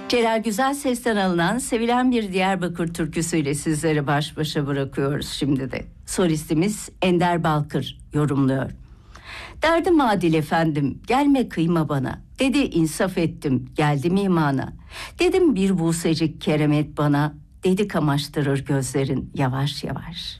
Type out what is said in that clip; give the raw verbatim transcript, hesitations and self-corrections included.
Celal Güzel Ses'ten alınan sevilen bir Diyarbakır türküsüyle sizleri baş başa bırakıyoruz şimdi de. Solistimiz Ender Balkır yorumluyor. Derdim adil efendim, gelme kıyma bana. Dedi insaf ettim, geldim imana. Dedim bir busecik keremet bana. Dedi kamaştırır gözlerin yavaş yavaş.